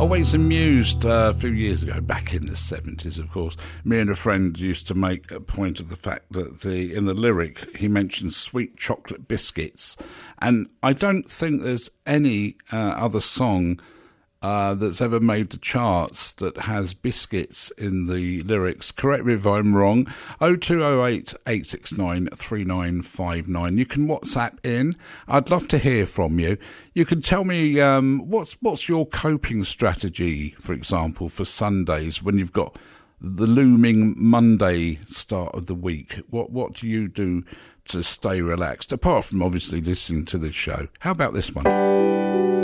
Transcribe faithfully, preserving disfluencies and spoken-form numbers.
Always amused uh, a few years ago, back in the seventies, of course, me and a friend used to make a point of the fact that the in the lyric he mentioned sweet chocolate biscuits, and I don't think there's any uh, other song uh, that's ever made the charts that has biscuits in the lyrics. Correct me if I'm wrong. oh two oh eight, eight six nine, three nine five nine. You can WhatsApp in. I'd love to hear from you. You can tell me um, what's what's your coping strategy, for example, for Sundays when you've got the looming Monday start of the week. What what do you do to stay relaxed, apart from obviously listening to this show? How about this one?